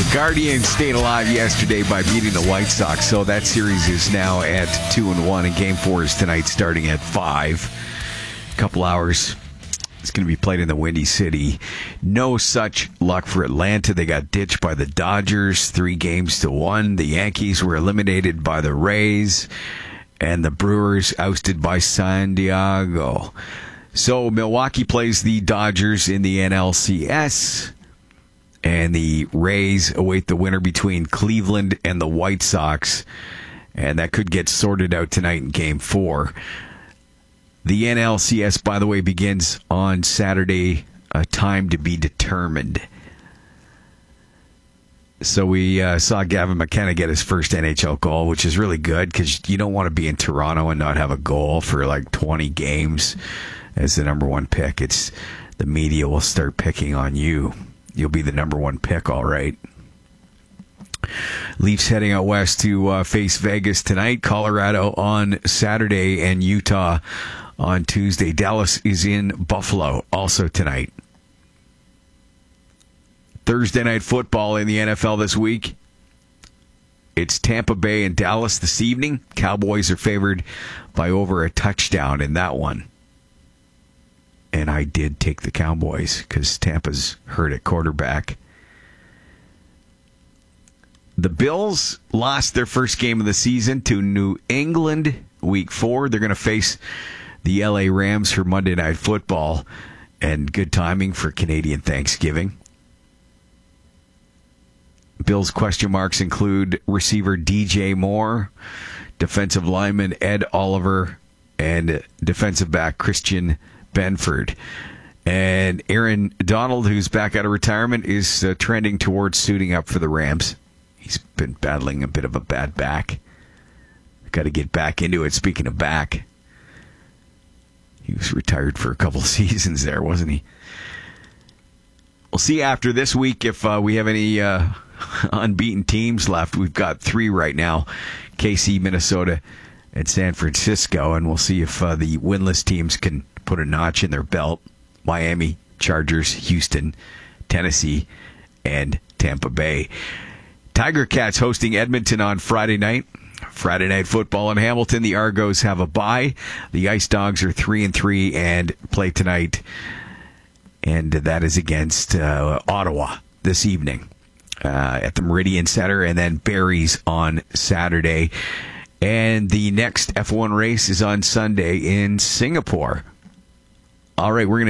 Guardians stayed alive yesterday by beating the White Sox, so that series is now at 2-1, and Game 4 is tonight starting at 5. A couple hours. It's going to be played in the Windy City. No such luck for Atlanta. They got ditched by the Dodgers 3-1. The Yankees were eliminated by the Rays, and the Brewers ousted by San Diego. So Milwaukee plays the Dodgers in the NLCS, and the Rays await the winner between Cleveland and the White Sox, and that could get sorted out tonight in Game 4. The NLCS, by the way, begins on Saturday, a time to be determined. So we saw Gavin McKenna get his first NHL goal, which is really good because you don't want to be in Toronto and not have a goal for like 20 games as the number one pick. It's the media will start picking on you. You'll be the number one pick, all right. Leafs heading out west to face Vegas tonight, Colorado on Saturday, and Utah on Tuesday. Dallas is in Buffalo also tonight. Thursday night football in the NFL this week. It's Tampa Bay and Dallas this evening. Cowboys are favored by over a touchdown in that one. And I did take the Cowboys because Tampa's hurt at quarterback. The Bills lost their first game of the season to New England week 4. They're going to face the LA Rams for Monday Night Football. And good timing for Canadian Thanksgiving. Bills' question marks include receiver DJ Moore, defensive lineman Ed Oliver, and defensive back Christian Benford. And Aaron Donald, who's back out of retirement, is trending towards suiting up for the Rams. He's been battling a bit of a bad back. Got to get back into it. Speaking of back, he was retired for a couple of seasons there, wasn't he? We'll see after this week if we have any unbeaten teams left. We've got 3 right now: KC, Minnesota, and San Francisco. And we'll see if the winless teams can put a notch in their belt. Miami, Chargers, Houston, Tennessee, and Tampa Bay. Tiger Cats hosting Edmonton on Friday night. Friday night football in Hamilton. The Argos have a bye. The Ice Dogs are 3-3 and play tonight. And that is against Ottawa this evening at the Meridian Center. And then Barrie's on Saturday. And the next F1 race is on Sunday in Singapore. All right, we're going to